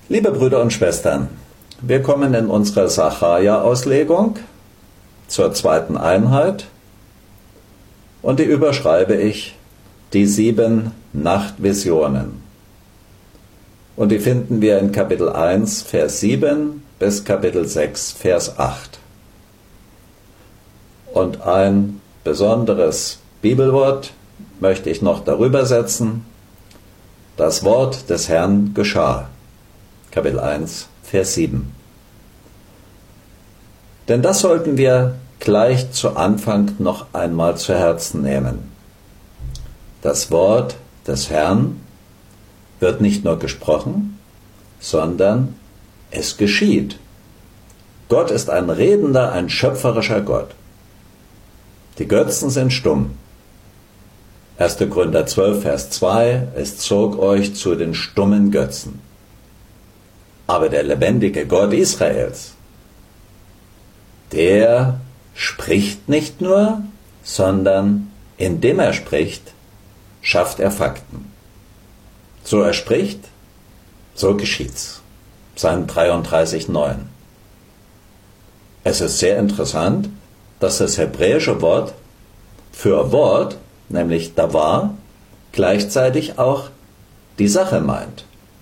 Liebe Brüder und Schwestern, wir kommen in unserer Sacharja-Auslegung zur zweiten Einheit und die überschreibe ich die 7 Nachtvisionen. Und die finden wir in Kapitel 1, Vers 7 bis Kapitel 6, Vers 8. Und ein besonderes Bibelwort möchte ich noch darüber setzen. Das Wort des Herrn geschah. Kapitel 1, Vers 7. Denn das sollten wir gleich zu Anfang noch einmal zu Herzen nehmen. Das Wort des Herrn wird nicht nur gesprochen, sondern es geschieht. Gott ist ein redender, ein schöpferischer Gott. Die Götzen sind stumm. 1. Korinther 12, Vers 2, es zog euch zu den stummen Götzen. Aber der lebendige Gott Israels, der spricht nicht nur, sondern indem er spricht, schafft er Fakten. So er spricht, so geschieht's. Psalm 33, 9. Es ist sehr interessant, dass das hebräische Wort für Wort, nämlich davar, gleichzeitig auch die Sache meint.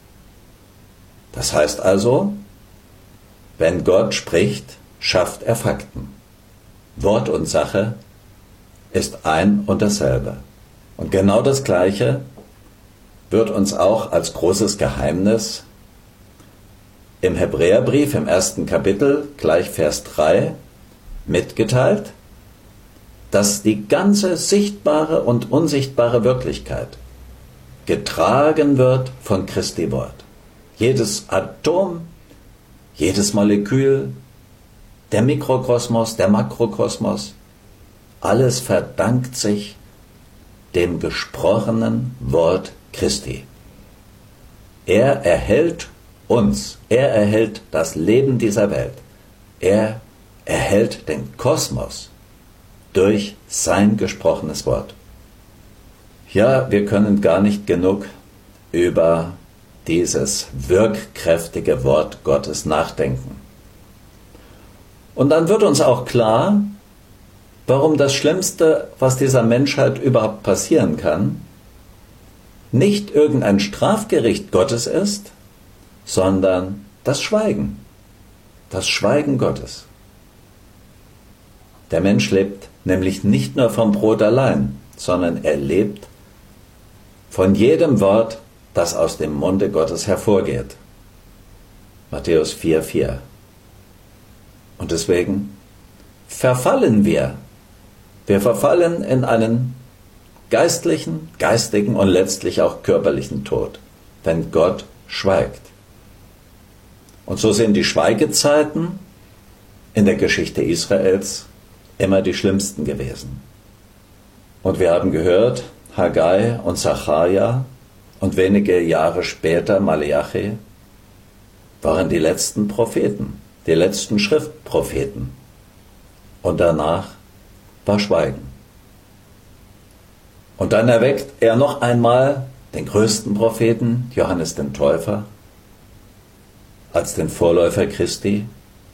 Das heißt also, wenn Gott spricht, schafft er Fakten. Wort und Sache ist ein und dasselbe. Und genau das Gleiche wird uns auch als großes Geheimnis im Hebräerbrief im 1. Kapitel, gleich Vers 3, mitgeteilt, dass die ganze sichtbare und unsichtbare Wirklichkeit getragen wird von Christi Wort. Jedes Atom, jedes Molekül, der Mikrokosmos, der Makrokosmos, alles verdankt sich dem gesprochenen Wort Christi. Er erhält uns, er erhält das Leben dieser Welt, er erhält den Kosmos durch sein gesprochenes Wort. Ja, wir können gar nicht genug über dieses wirkkräftige Wort Gottes nachdenken. Und dann wird uns auch klar, warum das Schlimmste, was dieser Menschheit überhaupt passieren kann, nicht irgendein Strafgericht Gottes ist, sondern das Schweigen Gottes. Der Mensch lebt nämlich nicht nur vom Brot allein, sondern er lebt von jedem Wort, das aus dem Munde Gottes hervorgeht. Matthäus 4, 4. Und deswegen verfallen wir. Wir verfallen in einen geistlichen, geistigen und letztlich auch körperlichen Tod, wenn Gott schweigt. Und so sind die Schweigezeiten in der Geschichte Israels immer die schlimmsten gewesen. Und wir haben gehört, Haggai und Sacharja und wenige Jahre später Maleachi waren die letzten Propheten, die letzten Schriftpropheten. Und danach war Schweigen. Und dann erweckt er noch einmal den größten Propheten, Johannes den Täufer, als den Vorläufer Christi.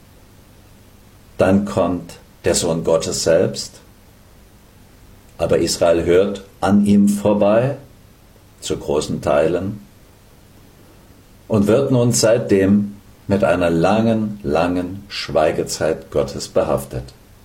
Dann kommt der Sohn Gottes selbst, aber Israel hört an ihm vorbei, zu großen Teilen, und wird nun seitdem mit einer langen, langen Schweigezeit Gottes behaftet.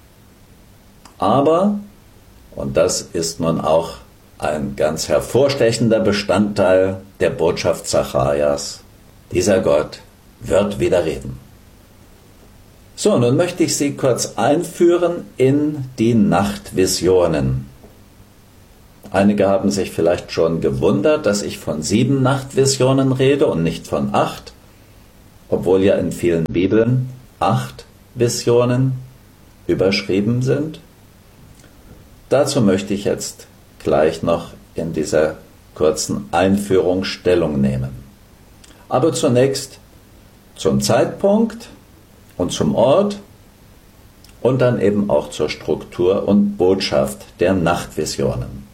Aber, und das ist nun auch ein ganz hervorstechender Bestandteil der Botschaft Sacharjas, dieser Gott wird wieder reden. So, nun möchte ich Sie kurz einführen in die Nachtvisionen. Einige haben sich vielleicht schon gewundert, dass ich von 7 Nachtvisionen rede und nicht von 8, obwohl ja in vielen Bibeln 8 Visionen überschrieben sind. Dazu möchte ich jetzt gleich noch in dieser kurzen Einführung Stellung nehmen. Aber zunächst zum Zeitpunkt und zum Ort und dann eben auch zur Struktur und Botschaft der Nachtvisionen.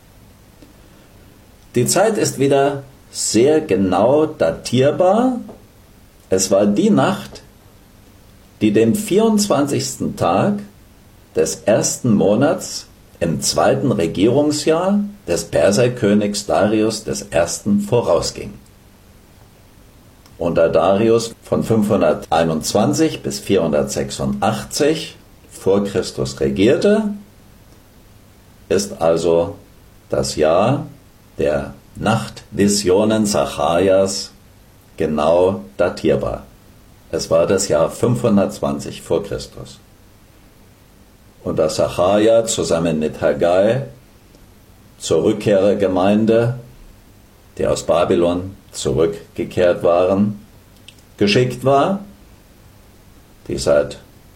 Die Zeit ist wieder sehr genau datierbar. Es war die Nacht, die dem 24. Tag des ersten Monats im 2. Regierungsjahr des Perserkönigs Darius I. vorausging. Und da Darius von 521 bis 486 vor Christus regierte, ist also das Jahr der Nachtvisionen Sacharjas genau datierbar. Es war das Jahr 520 vor Christus. Und dass Sacharja zusammen mit Haggai zur Rückkehrergemeinde, die aus Babylon zurückgekehrt waren, geschickt war, die seit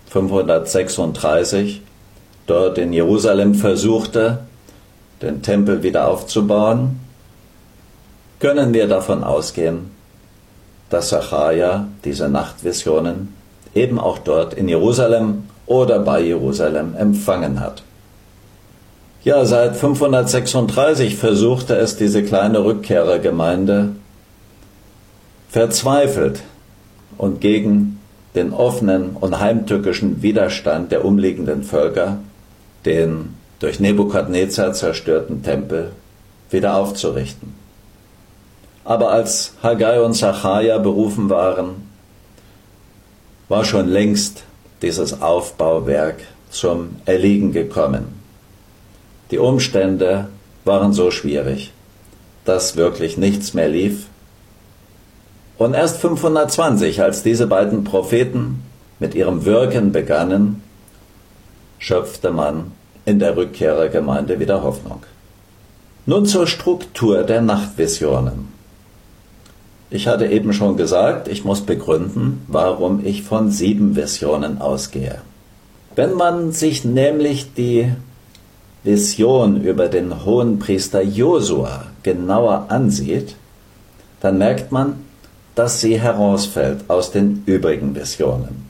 536 dort in Jerusalem versuchte, den Tempel wieder aufzubauen, können wir davon ausgehen, dass Sacharja diese Nachtvisionen eben auch dort in Jerusalem oder bei Jerusalem empfangen hat. Ja, seit 536 versuchte es diese kleine Rückkehrergemeinde verzweifelt und gegen den offenen und heimtückischen Widerstand der umliegenden Völker, den durch Nebukadnezar zerstörten Tempel wieder aufzurichten. Aber als Haggai und Sacharja berufen waren, war schon längst dieses Aufbauwerk zum Erliegen gekommen. Die Umstände waren so schwierig, dass wirklich nichts mehr lief. Und erst 520, als diese beiden Propheten mit ihrem Wirken begannen, schöpfte man in der Rückkehrergemeinde wieder Hoffnung. Nun zur Struktur der Nachtvisionen. Ich hatte eben schon gesagt, ich muss begründen, warum ich von 7 Visionen ausgehe. Wenn man sich nämlich die Vision über den Hohenpriester Josua genauer ansieht, dann merkt man, dass sie herausfällt aus den übrigen Visionen.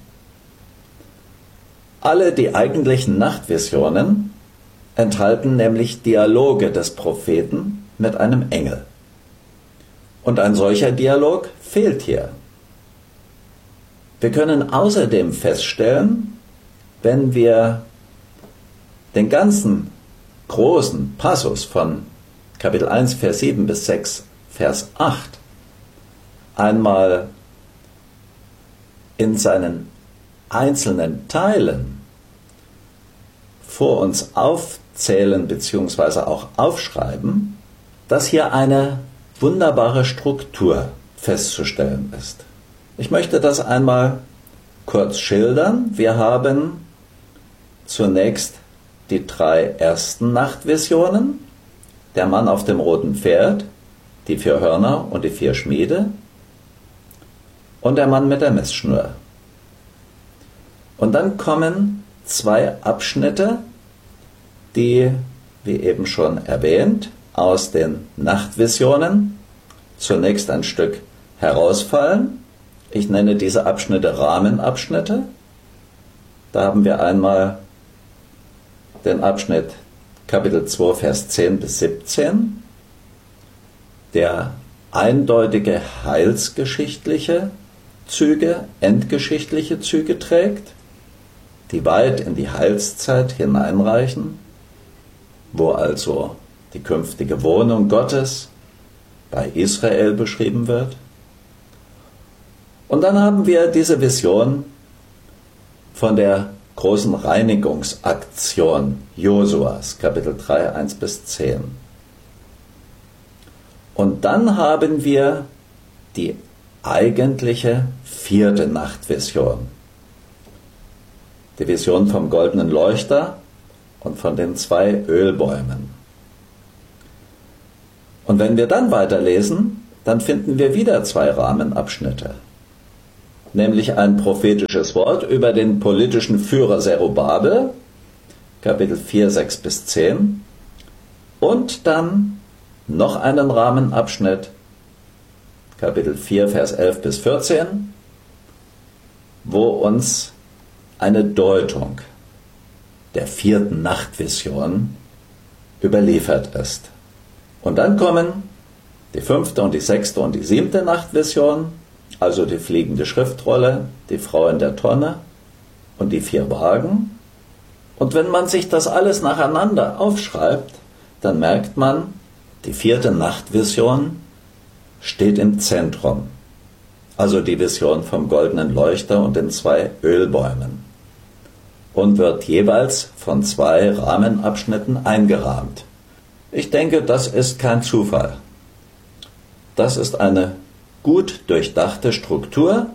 Alle die eigentlichen Nachtvisionen enthalten nämlich Dialoge des Propheten mit einem Engel. Und ein solcher Dialog fehlt hier. Wir können außerdem feststellen, wenn wir den ganzen großen Passus von Kapitel 1, Vers 7 bis 6, Vers 8 einmal in seinen einzelnen Teilen vor uns aufzählen bzw. auch aufschreiben, dass hier eine wunderbare Struktur festzustellen ist. Ich möchte das einmal kurz schildern. Wir haben zunächst die 3 ersten Nachtvisionen, der Mann auf dem roten Pferd, die 4 Hörner und die 4 Schmiede und der Mann mit der Messschnur. Und dann kommen 2 Abschnitte, die, wie eben schon erwähnt, aus den Nachtvisionen zunächst ein Stück herausfallen. Ich nenne diese Abschnitte Rahmenabschnitte. Da haben wir einmal den Abschnitt Kapitel 2, Vers 10 bis 17, der eindeutige heilsgeschichtliche Züge, endgeschichtliche Züge trägt, die weit in die Heilszeit hineinreichen, wo also die künftige Wohnung Gottes bei Israel beschrieben wird. Und dann haben wir diese Vision von der großen Reinigungsaktion Josuas, Kapitel 3, 1 bis 10. Und dann haben wir die eigentliche 4. Nachtvision. Die Vision vom goldenen Leuchter und von den 2 Ölbäumen. Und wenn wir dann weiterlesen, dann finden wir wieder 2 Rahmenabschnitte. Nämlich ein prophetisches Wort über den politischen Führer Zerubabel, Kapitel 4, 6 bis 10. Und dann noch einen Rahmenabschnitt, Kapitel 4, Vers 11 bis 14, wo uns eine Deutung der 4. Nachtvision überliefert ist. Und dann kommen die 5. und die 6. und die 7. Nachtvision also die fliegende Schriftrolle, die Frau in der Tonne und die 4 Wagen. Und wenn man sich das alles nacheinander aufschreibt, dann merkt man, die 4. Nachtvision steht im Zentrum. Also die Vision vom goldenen Leuchter und den 2 Ölbäumen. Und wird jeweils von 2 Rahmenabschnitten eingerahmt. Ich denke, das ist kein Zufall. Das ist eine gut durchdachte Struktur,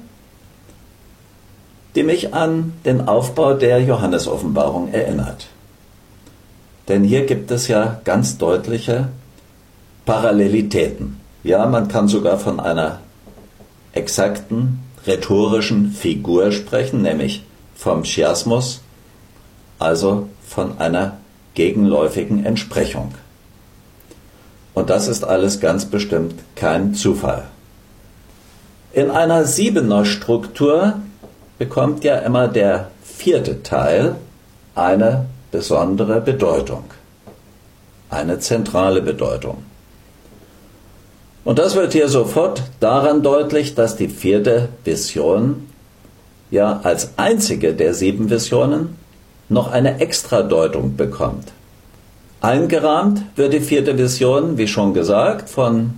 die mich an den Aufbau der Johannesoffenbarung erinnert. Denn hier gibt es ja ganz deutliche Parallelitäten. Ja, man kann sogar von einer exakten rhetorischen Figur sprechen, nämlich vom Chiasmus, also von einer gegenläufigen Entsprechung. Und das ist alles ganz bestimmt kein Zufall. In einer 7er Struktur bekommt ja immer der 4. Teil eine besondere Bedeutung, eine zentrale Bedeutung. Und das wird hier sofort daran deutlich, dass die 4. Vision ja als einzige der 7 Visionen noch eine Extradeutung bekommt. Eingerahmt wird die 4. Vision, wie schon gesagt, von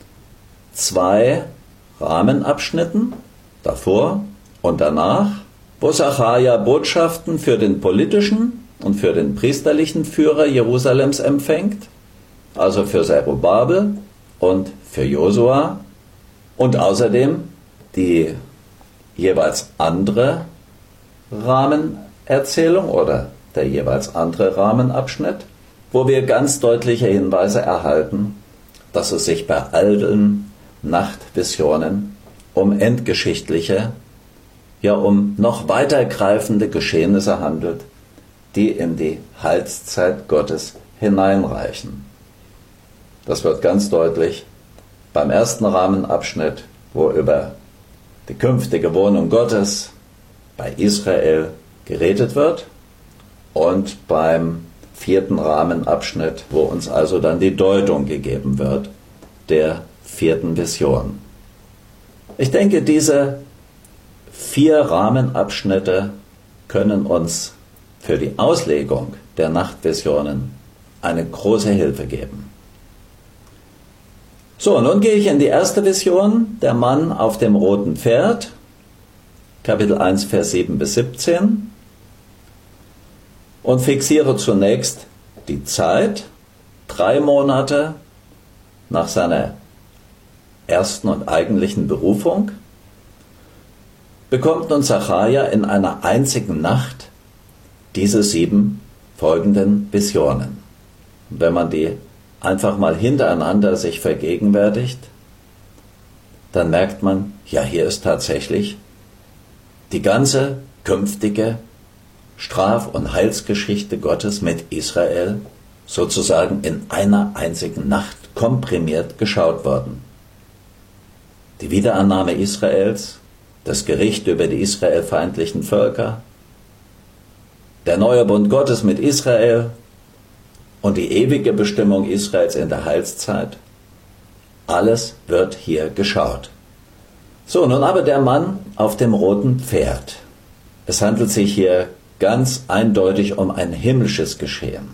2 Rahmenabschnitten, davor und danach, wo Sacharja Botschaften für den politischen und für den priesterlichen Führer Jerusalems empfängt, also für Zerubabel und für Josua, und außerdem die jeweils andere Rahmenerzählung oder der jeweils andere Rahmenabschnitt, wo wir ganz deutliche Hinweise erhalten, dass es sich bei allen Nachtvisionen um endgeschichtliche, ja um noch weitergreifende Geschehnisse handelt, die in die Heilszeit Gottes hineinreichen. Das wird ganz deutlich beim ersten Rahmenabschnitt, wo über die künftige Wohnung Gottes bei Israel geredet wird, und beim 4. Rahmenabschnitt, wo uns also dann die Deutung gegeben wird der 4. Vision. Ich denke, diese 4 Rahmenabschnitte können uns für die Auslegung der Nachtvisionen eine große Hilfe geben. So, nun gehe ich in die erste Vision, der Mann auf dem roten Pferd, Kapitel 1, Vers 7 bis 17, und fixiere zunächst die Zeit, 3 Monate nach seiner ersten und eigentlichen Berufung, bekommt nun Sacharja in einer einzigen Nacht diese 7 folgenden Visionen. Wenn man die einfach mal hintereinander sich vergegenwärtigt, dann merkt man, ja, hier ist tatsächlich die ganze künftige Straf- und Heilsgeschichte Gottes mit Israel sozusagen in einer einzigen Nacht komprimiert geschaut worden. Die Wiederannahme Israels, das Gericht über die israelfeindlichen Völker, der neue Bund Gottes mit Israel und die ewige Bestimmung Israels in der Heilszeit, alles wird hier geschaut. So, nun aber der Mann auf dem roten Pferd. Es handelt sich hier ganz eindeutig um ein himmlisches Geschehen.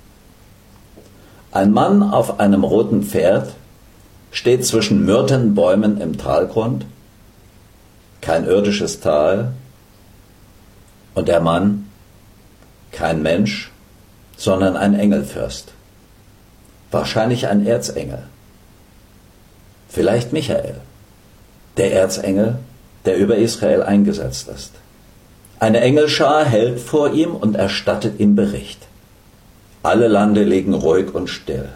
Ein Mann auf einem roten Pferd steht zwischen Myrtenbäumen im Talgrund, kein irdisches Tal, und der Mann, kein Mensch, sondern ein Engelfürst. Wahrscheinlich ein Erzengel. Vielleicht Michael, der Erzengel, der über Israel eingesetzt ist. Eine Engelschar hält vor ihm und erstattet ihm Bericht. Alle Lande liegen ruhig und still.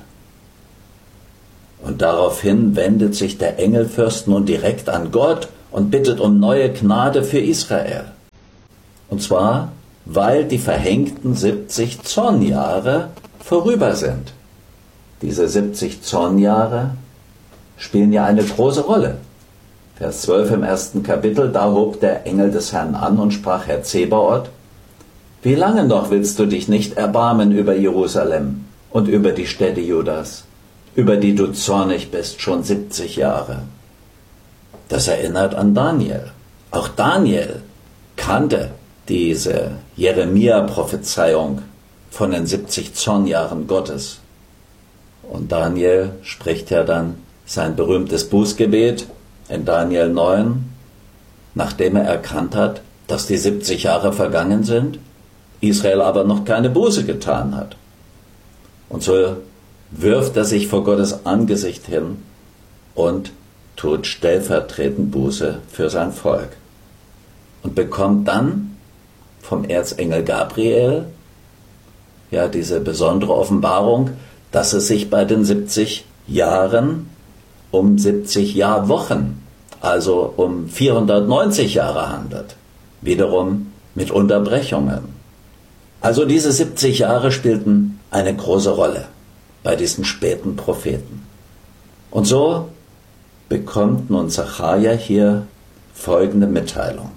Und daraufhin wendet sich der Engelfürst nun direkt an Gott und bittet um neue Gnade für Israel. Und zwar, weil die verhängten 70 Zornjahre vorüber sind. Diese 70 Zornjahre spielen ja eine große Rolle. Vers 12 im 1. Kapitel, da hob der Engel des Herrn an und sprach: Herr Zebaoth, wie lange noch willst du dich nicht erbarmen über Jerusalem und über die Städte Judas, über die du zornig bist schon 70 Jahre? Da Das erinnert an Daniel. Auch Daniel kannte diese Jeremia-Prophezeiung von den 70 Zornjahren Gottes. Und Daniel spricht ja dann sein berühmtes Bußgebet in Daniel 9, nachdem er erkannt hat, dass die 70 Jahre vergangen sind, Israel aber noch keine Buße getan hat. Und so wirft er sich vor Gottes Angesicht hin und tut stellvertretend Buße für sein Volk. Und bekommt dann vom Erzengel Gabriel ja diese besondere Offenbarung, dass es sich bei den 70 Jahren um 70 Jahrwochen, also um 490 Jahre handelt. Wiederum mit Unterbrechungen. Also diese 70 Jahre spielten eine große Rolle bei diesen späten Propheten. Und so bekommt nun Sacharja hier folgende Mitteilung.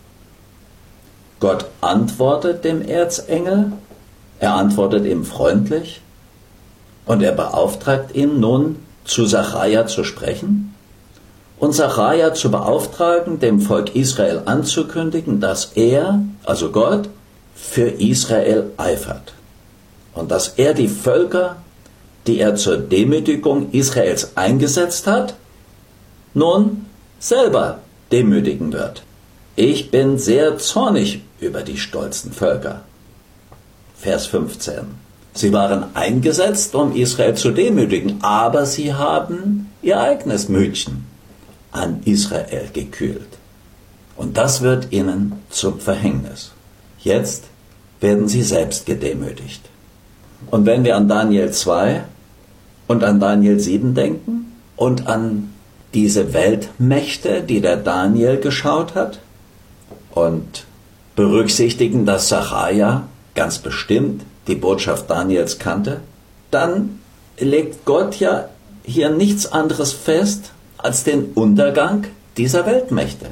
Gott antwortet dem Erzengel, er antwortet ihm freundlich und er beauftragt ihn nun, zu Sacharja zu sprechen und Sacharja zu beauftragen, dem Volk Israel anzukündigen, dass er, also Gott, für Israel eifert und dass er die Völker, die er zur Demütigung Israels eingesetzt hat, nun selber demütigen wird. Ich bin sehr zornig über die stolzen Völker. Vers 15. Sie waren eingesetzt, um Israel zu demütigen, aber sie haben ihr eigenes Mütchen an Israel gekühlt. Und das wird ihnen zum Verhängnis. Jetzt werden sie selbst gedemütigt. Und wenn wir an Daniel 2 und an Daniel 7 denken und an diese Weltmächte, die der Daniel geschaut hat, und berücksichtigen, dass Sacharja ganz bestimmt die Botschaft Daniels kannte, dann legt Gott ja hier nichts anderes fest als den Untergang dieser Weltmächte,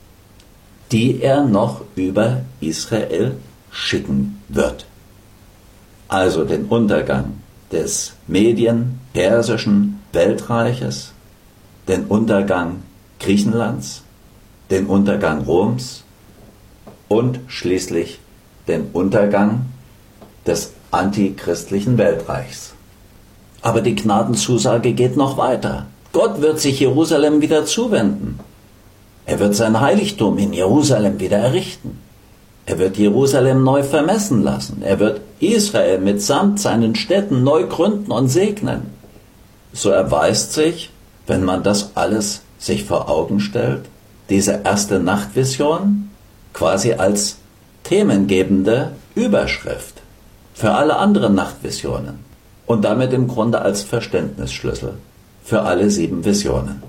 die er noch über Israel schicken wird. Also den Untergang des medien-persischen Weltreiches, den Untergang Griechenlands, den Untergang Roms und schließlich den Untergang des antichristlichen Weltreichs. Aber die Gnadenzusage geht noch weiter. Gott wird sich Jerusalem wieder zuwenden. Er wird sein Heiligtum in Jerusalem wieder errichten. Er wird Jerusalem neu vermessen lassen. Er wird Israel mitsamt seinen Städten neu gründen und segnen. So erweist sich, wenn man das alles sich vor Augen stellt, diese erste Nachtvision quasi als themengebende Überschrift für alle anderen Nachtvisionen und damit im Grunde als Verständnisschlüssel für alle 7 Visionen.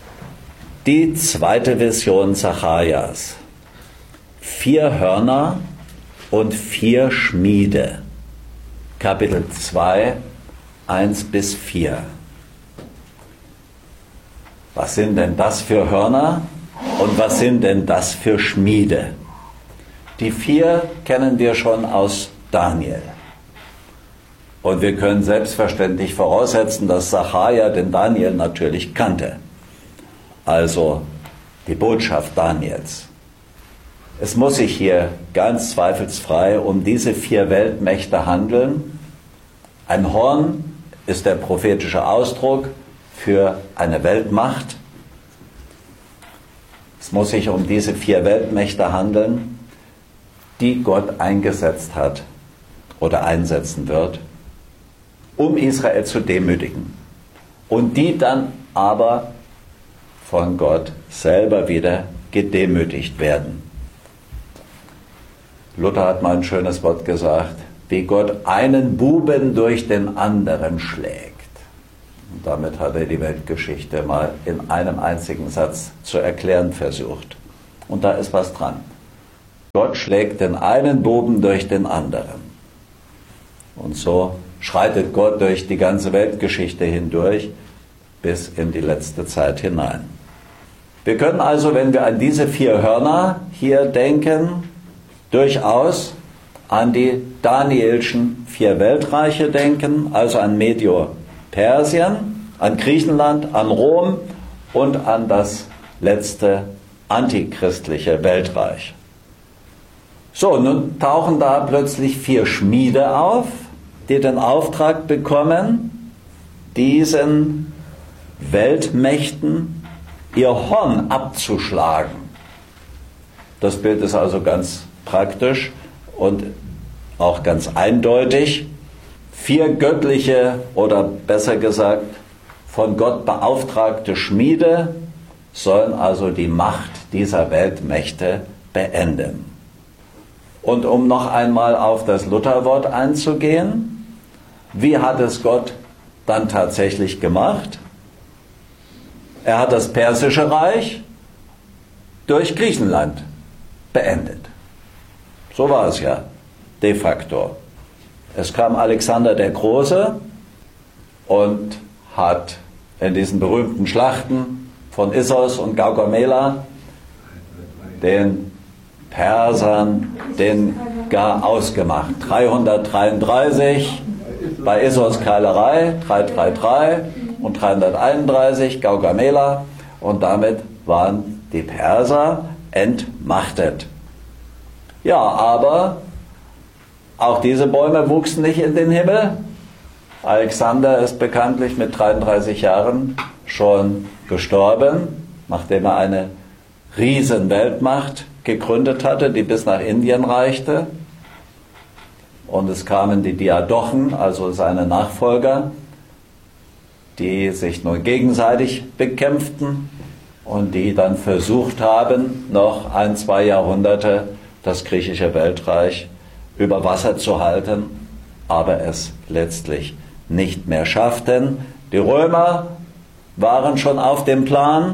Die zweite Vision Sacharjas. 4 Hörner und 4 Schmiede. Kapitel 2, 1-4. Was sind denn das für Hörner und was sind denn das für Schmiede? Die 4 kennen wir schon aus Daniel. Und wir können selbstverständlich voraussetzen, dass Sacharja den Daniel natürlich kannte. Also die Botschaft Daniels. Es muss sich hier ganz zweifelsfrei um diese 4 Weltmächte handeln. Ein Horn ist der prophetische Ausdruck für eine Weltmacht. Es muss sich um diese 4 Weltmächte handeln, die Gott eingesetzt hat oder einsetzen wird, um Israel zu demütigen. Und die dann aber von Gott selber wieder gedemütigt werden. Luther hat mal ein schönes Wort gesagt, wie Gott einen Buben durch den anderen schlägt. Und damit hat er die Weltgeschichte mal in einem einzigen Satz zu erklären versucht. Und da ist was dran. Gott schlägt den einen Buben durch den anderen. Und so schreitet Gott durch die ganze Weltgeschichte hindurch bis in die letzte Zeit hinein. Wir können also, wenn wir an diese 4 Hörner hier denken, durchaus an die Danielschen 4 Weltreiche denken, also an Medio-Persien, an Griechenland, an Rom und an das letzte antichristliche Weltreich. So, nun tauchen da plötzlich 4 Schmiede auf, die den Auftrag bekommen, diesen Weltmächten ihr Horn abzuschlagen. Das Bild ist also ganz praktisch und auch ganz eindeutig. 4 göttliche oder besser gesagt von Gott beauftragte Schmiede sollen also die Macht dieser Weltmächte beenden. Und um noch einmal auf das Lutherwort einzugehen, wie hat es Gott dann tatsächlich gemacht? Er hat das Persische Reich durch Griechenland beendet. So war es ja, de facto. Es kam Alexander der Große und hat in diesen berühmten Schlachten von Issos und Gaugamela den Persern den Garaus ausgemacht. 333 bei Issos Keilerei, 333 und 331 Gaugamela, und damit waren die Perser entmachtet. Ja, aber auch diese Bäume wuchsen nicht in den Himmel. Alexander ist bekanntlich mit 33 Jahren schon gestorben, nachdem er eine Riesenweltmacht gegründet hatte, die bis nach Indien reichte. Und es kamen die Diadochen, also seine Nachfolger, die sich nun gegenseitig bekämpften und die dann versucht haben, noch 1-2 Jahrhunderte das griechische Weltreich über Wasser zu halten, aber es letztlich nicht mehr schafften. Die Römer waren schon auf dem Plan,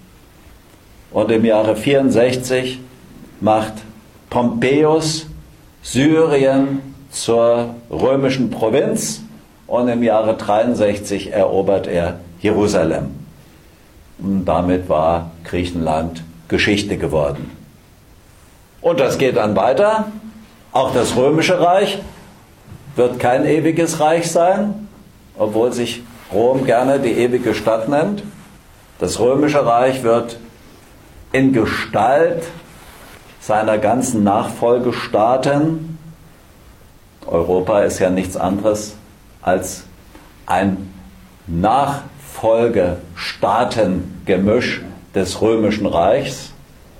und im Jahre 64 macht Pompeius Syrien zur römischen Provinz, und im Jahre 63 erobert er Jerusalem. Und damit war Griechenland Geschichte geworden. Und das geht dann weiter. Auch das Römische Reich wird kein ewiges Reich sein, obwohl sich Rom gerne die ewige Stadt nennt. Das Römische Reich wird in Gestalt seiner ganzen Nachfolgestaaten, Europa ist ja nichts anderes als ein Nachfolgestaatengemisch des Römischen Reichs,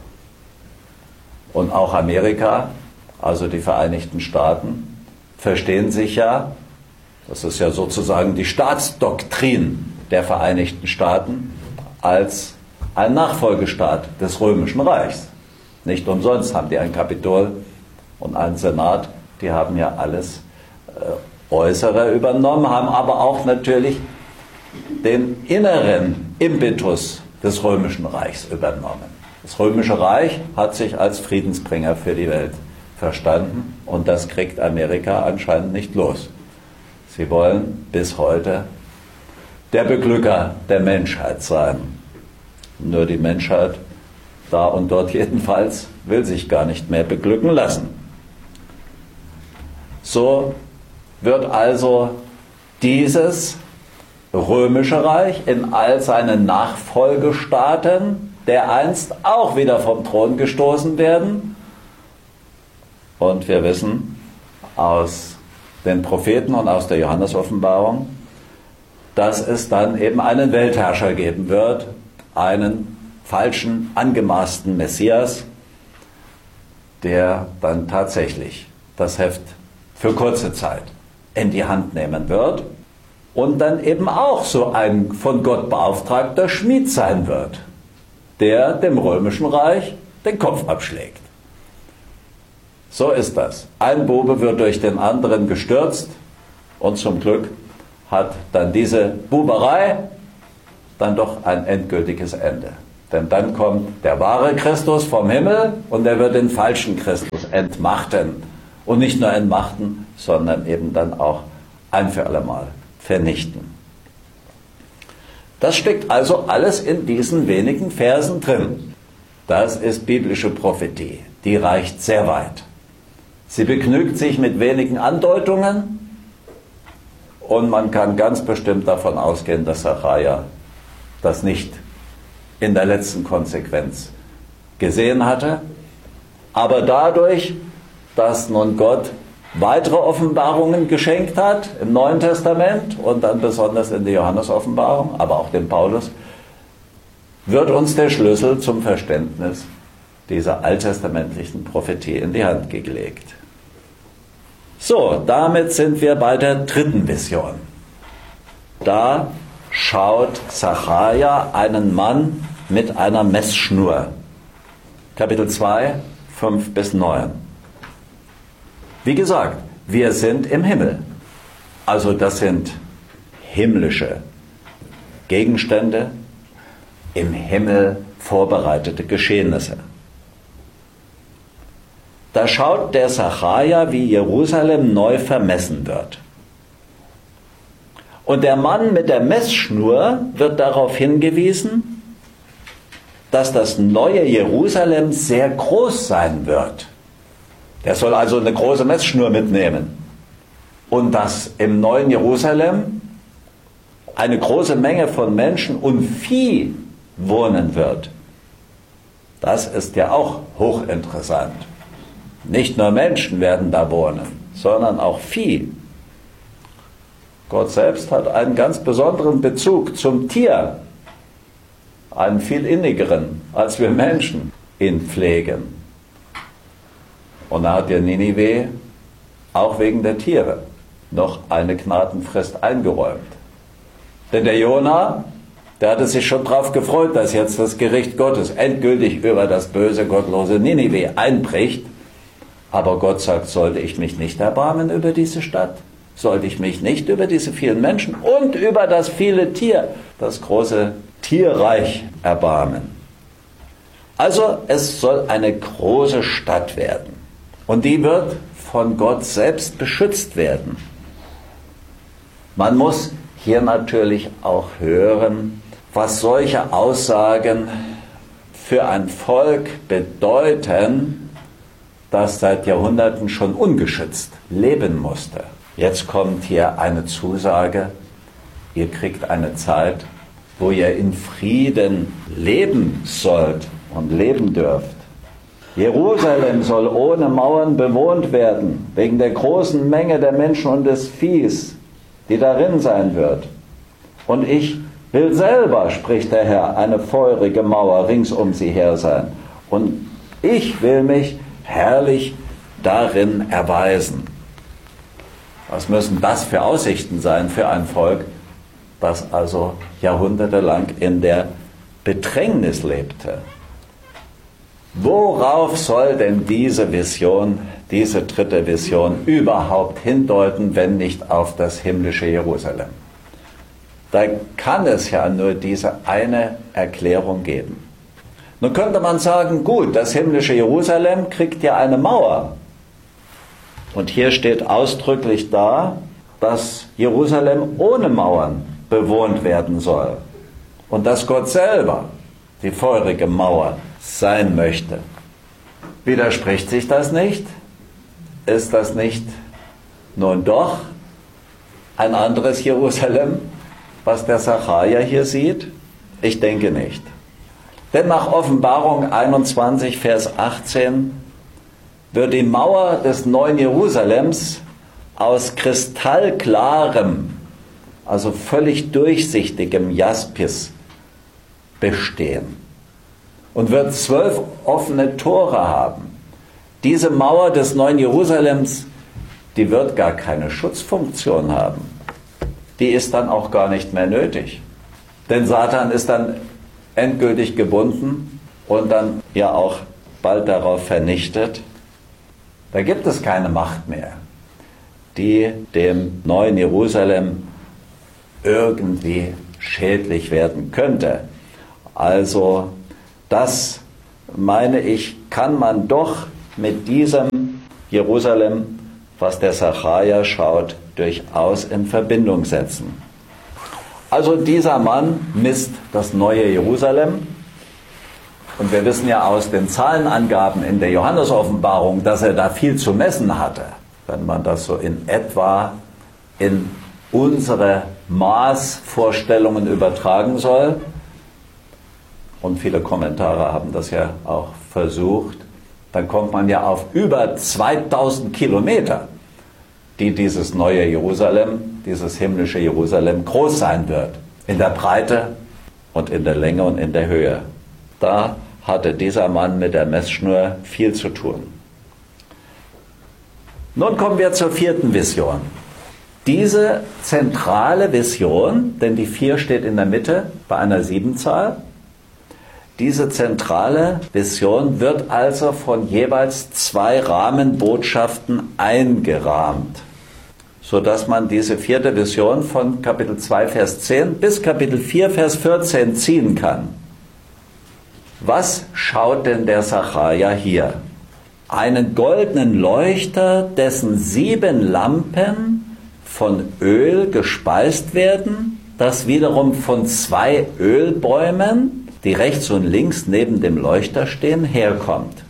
und auch Amerika, also die Vereinigten Staaten, verstehen sich ja, das ist ja sozusagen die Staatsdoktrin der Vereinigten Staaten, als ein Nachfolgestaat des Römischen Reichs. Nicht umsonst haben die ein Kapitol und einen Senat, die haben ja alles Äußere übernommen, haben aber auch natürlich den inneren Impetus des Römischen Reichs übernommen. Das Römische Reich hat sich als Friedensbringer für die Welt verstanden, und das kriegt Amerika anscheinend nicht los. Sie wollen bis heute der Beglücker der Menschheit sein. Nur die Menschheit, da und dort jedenfalls, will sich gar nicht mehr beglücken lassen. So wird also dieses Römische Reich in all seinen Nachfolgestaaten dereinst auch wieder vom Thron gestoßen werden. Und wir wissen aus den Propheten und aus der Johannes-Offenbarung, dass es dann eben einen Weltherrscher geben wird, einen falschen, angemaßten Messias, der dann tatsächlich das Heft für kurze Zeit in die Hand nehmen wird und dann eben auch so ein von Gott beauftragter Schmied sein wird, der dem Römischen Reich den Kopf abschlägt. So ist das. Ein Bube wird durch den anderen gestürzt, und zum Glück hat dann diese Buberei dann doch ein endgültiges Ende. Denn dann kommt der wahre Christus vom Himmel, und er wird den falschen Christus entmachten. Und nicht nur entmachten, sondern eben dann auch ein für allemal vernichten. Das steckt also alles in diesen wenigen Versen drin. Das ist biblische Prophetie. Die reicht sehr weit. Sie begnügt sich mit wenigen Andeutungen, und man kann ganz bestimmt davon ausgehen, dass Sacharja das nicht in der letzten Konsequenz gesehen hatte. Aber dadurch, dass nun Gott weitere Offenbarungen geschenkt hat im Neuen Testament und dann besonders in der Johannes-Offenbarung, aber auch dem Paulus, wird uns der Schlüssel zum Verständnis dieser alttestamentlichen Prophetie in die Hand gelegt. So, damit sind wir bei der dritten Vision. Da schaut Sacharja einen Mann mit einer Messschnur. Kapitel 2, 5 bis 9. Wie gesagt, wir sind im Himmel. Also das sind himmlische Gegenstände, im Himmel vorbereitete Geschehnisse. Da schaut der Sacharja, wie Jerusalem neu vermessen wird. Und der Mann mit der Messschnur wird darauf hingewiesen, dass das neue Jerusalem sehr groß sein wird. Der soll also eine große Messschnur mitnehmen. Und dass im neuen Jerusalem eine große Menge von Menschen und Vieh wohnen wird. Das ist ja auch hochinteressant. Nicht nur Menschen werden da wohnen, sondern auch Vieh. Gott selbst hat einen ganz besonderen Bezug zum Tier, einen viel innigeren, als wir Menschen ihn pflegen. Und da hat der Ninive auch wegen der Tiere noch eine Gnadenfrist eingeräumt. Denn der Jona, der hatte sich schon darauf gefreut, dass jetzt das Gericht Gottes endgültig über das böse, gottlose Ninive einbricht. Aber Gott sagt, sollte ich mich nicht erbarmen über diese Stadt? Sollte ich mich nicht über diese vielen Menschen und über das viele Tier, das große Tierreich erbarmen? Also es soll eine große Stadt werden. Und die wird von Gott selbst beschützt werden. Man muss hier natürlich auch hören, was solche Aussagen für ein Volk bedeuten, das seit Jahrhunderten schon ungeschützt leben musste. Jetzt kommt hier eine Zusage, ihr kriegt eine Zeit, wo ihr in Frieden leben sollt und leben dürft. Jerusalem soll ohne Mauern bewohnt werden, wegen der großen Menge der Menschen und des Viehs, die darin sein wird. Und ich will selber, spricht der Herr, eine feurige Mauer rings um sie her sein. Und ich will mich herrlich darin erweisen. Was müssen das für Aussichten sein für ein Volk, das also jahrhundertelang in der Bedrängnis lebte? Worauf soll denn diese Vision, diese dritte Vision überhaupt hindeuten, wenn nicht auf das himmlische Jerusalem? Da kann es ja nur diese eine Erklärung geben. Nun könnte man sagen, gut, das himmlische Jerusalem kriegt ja eine Mauer. Und hier steht ausdrücklich da, dass Jerusalem ohne Mauern bewohnt werden soll. Und dass Gott selber die feurige Mauer sein möchte. Widerspricht sich das nicht? Ist das nicht nun doch ein anderes Jerusalem, was der Sacharja hier sieht? Ich denke nicht. Denn nach Offenbarung 21, Vers 18 wird die Mauer des neuen Jerusalems aus kristallklarem, also völlig durchsichtigem Jaspis bestehen und wird 12 offene Tore haben. Diese Mauer des neuen Jerusalems, die wird gar keine Schutzfunktion haben. Die ist dann auch gar nicht mehr nötig. Denn Satan ist dann endgültig gebunden und dann ja auch bald darauf vernichtet. Da gibt es keine Macht mehr, die dem neuen Jerusalem irgendwie schädlich werden könnte. Also das, meine ich, kann man doch mit diesem Jerusalem, was der Sacharja schaut, durchaus in Verbindung setzen. Also dieser Mann misst das neue Jerusalem. Und wir wissen ja aus den Zahlenangaben in der Johannes-Offenbarung, dass er da viel zu messen hatte. Wenn man das so in etwa in unsere Maßvorstellungen übertragen soll, und viele Kommentare haben das ja auch versucht, dann kommt man ja auf über 2000 Kilometer, die dieses neue Jerusalem, dieses himmlische Jerusalem groß sein wird. In der Breite und in der Länge und in der Höhe. Da hatte dieser Mann mit der Messschnur viel zu tun. Nun kommen wir zur 4. Vision. Diese zentrale Vision, denn die 4 steht in der Mitte bei einer 7-Zahl, diese zentrale Vision wird also von jeweils 2 Rahmenbotschaften eingerahmt, sodass man diese 4. Vision von Kapitel 2, Vers 10 bis Kapitel 4, Vers 14 ziehen kann. Was schaut denn der Sacharja hier? Einen goldenen Leuchter, dessen 7 Lampen von Öl gespeist werden, das wiederum von 2 Ölbäumen, die rechts und links neben dem Leuchter stehen, herkommt.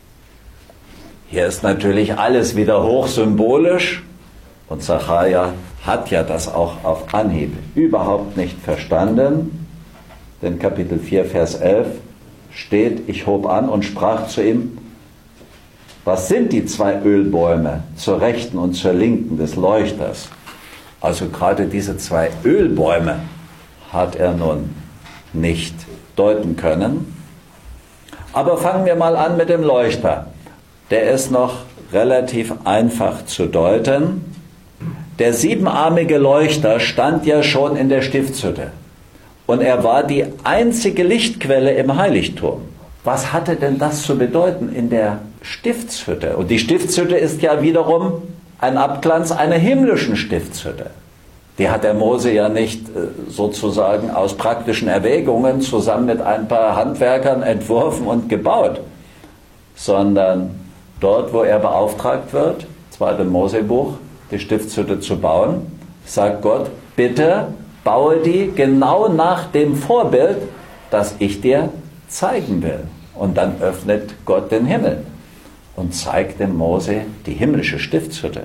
Hier ist natürlich alles wieder hochsymbolisch und Sacharja hat ja das auch auf Anhieb überhaupt nicht verstanden, denn Kapitel 4, Vers 11 steht, ich hob an und sprach zu ihm, was sind die 2 Ölbäume zur rechten und zur linken des Leuchters? Also gerade diese 2 Ölbäume hat er nun nicht deuten können. Aber fangen wir mal an mit dem Leuchter. Der ist noch relativ einfach zu deuten. Der 7-armige Leuchter stand ja schon in der Stiftshütte. Und er war die einzige Lichtquelle im Heiligtum. Was hatte denn das zu bedeuten in der Stiftshütte? Und die Stiftshütte ist ja wiederum ein Abglanz einer himmlischen Stiftshütte. Die hat der Mose ja nicht sozusagen aus praktischen Erwägungen zusammen mit ein paar Handwerkern entworfen und gebaut, sondern dort, wo er beauftragt wird, 2. Mosebuch, die Stiftshütte zu bauen, sagt Gott, bitte baue die genau nach dem Vorbild, das ich dir zeigen will. Und dann öffnet Gott den Himmel und zeigt dem Mose die himmlische Stiftshütte.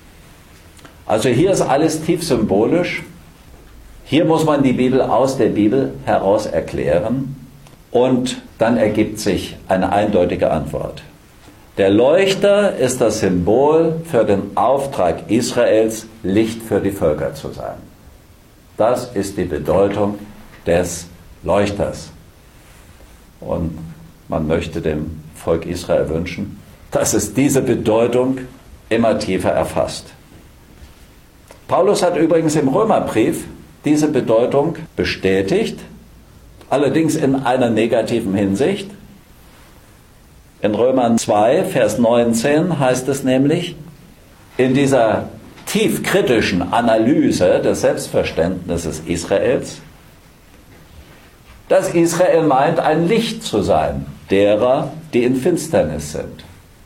Also hier ist alles tief symbolisch. Hier muss man die Bibel aus der Bibel heraus erklären und dann ergibt sich eine eindeutige Antwort. Der Leuchter ist das Symbol für den Auftrag Israels, Licht für die Völker zu sein. Das ist die Bedeutung des Leuchters. Und man möchte dem Volk Israel wünschen, dass es diese Bedeutung immer tiefer erfasst. Paulus hat übrigens im Römerbrief diese Bedeutung bestätigt, allerdings in einer negativen Hinsicht. In Römer 2, Vers 19 heißt es nämlich, in dieser tief kritischen Analyse des Selbstverständnisses Israels, dass Israel meint, ein Licht zu sein, derer, die in Finsternis sind.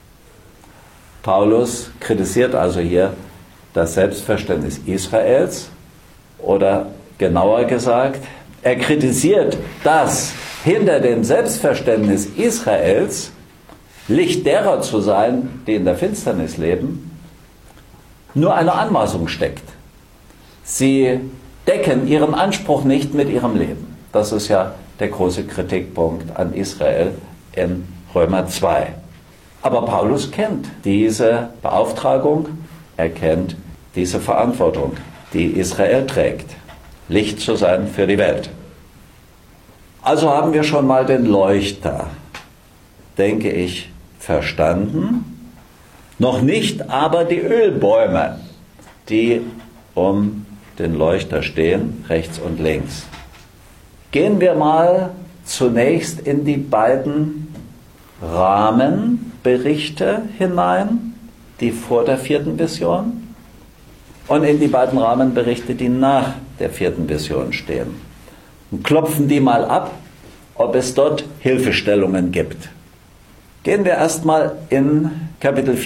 Paulus kritisiert also hier das Selbstverständnis Israels oder genauer gesagt, er kritisiert, dass hinter dem Selbstverständnis Israels Licht derer zu sein, die in der Finsternis leben, nur eine Anmaßung steckt. Sie decken ihren Anspruch nicht mit ihrem Leben. Das ist ja der große Kritikpunkt an Israel in Römer 2. Aber Paulus kennt diese Beauftragung, er kennt diese Verantwortung, die Israel trägt, Licht zu sein für die Welt. Also haben wir schon mal den Leuchter, denke ich, verstanden. Noch nicht aber die Ölbäume, die um den Leuchter stehen, rechts und links. Gehen wir mal zunächst in die beiden Rahmenberichte hinein, die vor der 4. Vision, und in die beiden Rahmenberichte, die nach der 4. Vision stehen. Und klopfen die mal ab, ob es dort Hilfestellungen gibt. Gehen wir erstmal in Kapitel